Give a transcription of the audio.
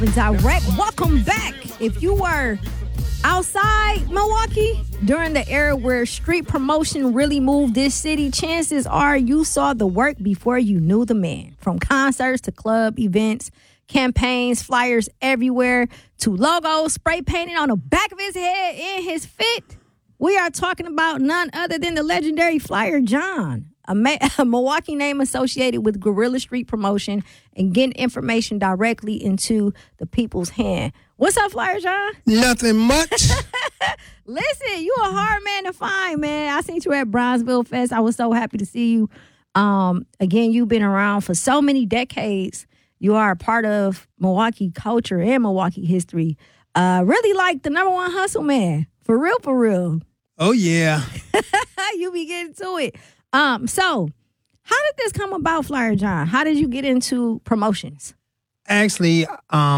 Direct. Welcome back. If you were outside Milwaukee during the era where street promotion really moved this city, chances are you saw the work before you knew the man. From concerts to club events, campaigns, flyers everywhere, to logos spray painted on the back of his head in his fit. We are talking about none other than the legendary Flyer John, a Milwaukee name associated with guerrilla street promotion and getting information directly into the people's hand. What's up, Flyer John? Nothing much. Listen, you a hard man to find, man. I seen you at Bronzeville Fest. I was so happy to see you. Again, you've been around for so many decades. You are a part of Milwaukee culture and Milwaukee history. Really like the number one hustle man. For real, for real. Oh, yeah. You be getting to it. So how did this come about, Flyer John? How did you get into promotions? Actually,